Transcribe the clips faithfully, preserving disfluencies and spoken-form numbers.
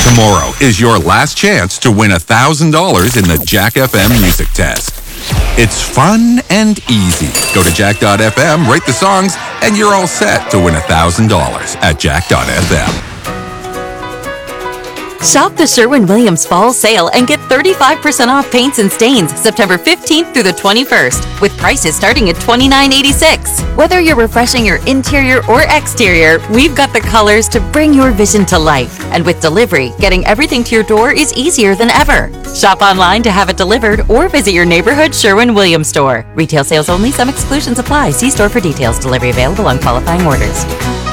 Tomorrow is your last chance to win one thousand dollars in the Jack F M music test. It's fun and easy. Go to jack dot f m, rate the songs, and you're all set to win one thousand dollars at jack dot f m. Shop the Sherwin-Williams Fall Sale and get thirty-five percent off paints and stains September fifteenth through the twenty-first, with prices starting at twenty-nine eighty-six. Whether you're refreshing your interior or exterior, we've got the colors to bring your vision to life. And with delivery, getting everything to your door is easier than ever. Shop online to have it delivered or visit your neighborhood Sherwin-Williams store. Retail sales only. Some exclusions apply. See store for details. Delivery available on qualifying orders.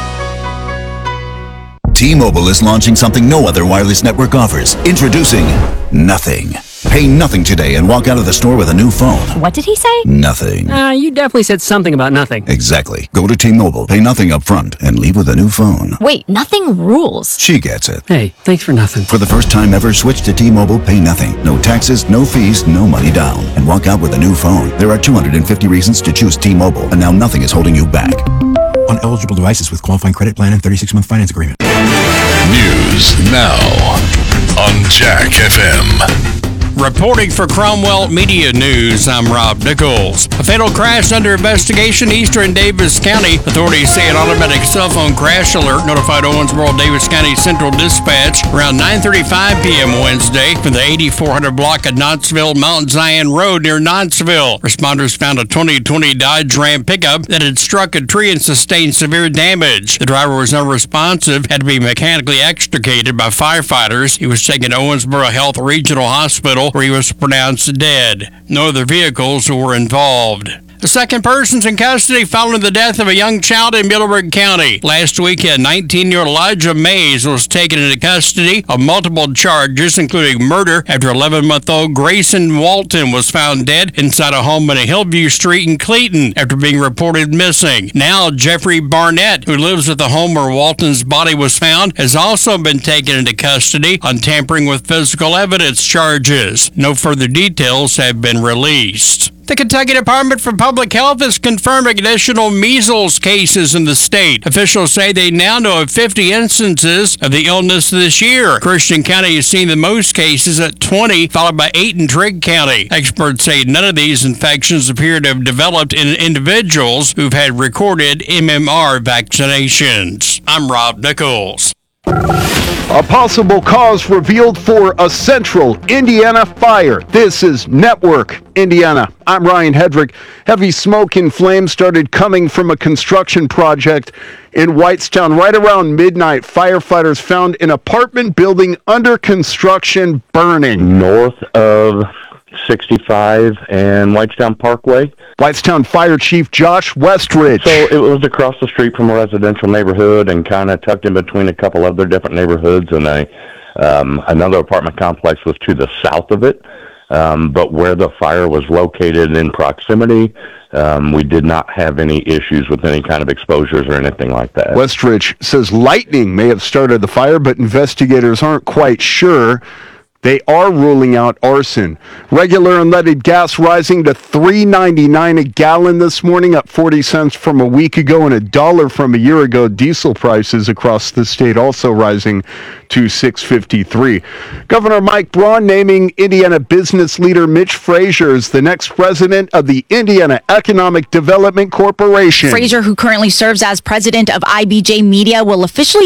T-Mobile is launching something no other wireless network offers. Introducing Nothing. Pay nothing today and walk out of the store with a new phone. What did he say? Nothing. Uh, you definitely said something about nothing. Exactly. Go to T-Mobile, pay nothing up front, and leave with a new phone. Wait, nothing rules. She gets it. Hey, thanks for nothing. For the first time ever, switch to T-Mobile, pay nothing. No taxes, no fees, no money down. And walk out with a new phone. There are two hundred fifty reasons to choose T-Mobile, and now nothing is holding you back. On eligible devices with qualifying credit plan and thirty-six month finance agreement. News now on Jack F M. Reporting for Cromwell Media News, I'm Rob Nichols. A fatal crash under investigation eastern Davis County. Authorities say an automatic cell phone crash alert notified Owensboro-Davis County Central Dispatch around nine thirty-five p.m. Wednesday from the eighty-four hundred block of Knoxville Mount Zion Road near Knoxville. Responders found a twenty twenty Dodge Ram pickup that had struck a tree and sustained severe damage. The driver was unresponsive, had to be mechanically extricated by firefighters. He was taken to Owensboro Health Regional Hospital, where he was pronounced dead. No other vehicles were involved. The second person's in custody following the death of a young child in Middleburg County. Last week, a nineteen-year-old Elijah Mays was taken into custody of multiple charges, including murder, after eleven-month-old Grayson Walton was found dead inside a home on a Hillview Street in Cleaton after being reported missing. Now, Jeffrey Barnett, who lives at the home where Walton's body was found, has also been taken into custody on tampering with physical evidence charges. No further details have been released. The Kentucky Department for Public Health is confirming additional measles cases in the state. Officials say they now know of fifty instances of the illness this year. Christian County has seen the most cases at twenty, followed by eight in Trigg County. Experts say none of these infections appear to have developed in individuals who've had recorded M M R vaccinations. I'm Rob Nichols. A possible cause revealed for a central Indiana fire. This is Network Indiana. I'm Ryan Hedrick. Heavy smoke and flames started coming from a construction project in Whitestown. Right around midnight, firefighters found an apartment building under construction burning. North of sixty-five and Whitestown Parkway. Whitestown Fire Chief Josh Westridge. So it was across the street from a residential neighborhood and kind of tucked in between a couple other different neighborhoods, and a, um, another apartment complex was to the south of it. Um, but where the fire was located in proximity, um, we did not have any issues with any kind of exposures or anything like that. Westridge says lightning may have started the fire, but investigators aren't quite sure. They are ruling out arson. Regular unleaded gas rising to three ninety-nine a gallon this morning, up forty cents from a week ago and a dollar from a year ago. Diesel prices across the state also rising to six fifty-three. Governor Mike Braun naming Indiana business leader Mitch Frazier as the next president of the Indiana Economic Development Corporation. Frazier, who currently serves as president of I B J Media, will officially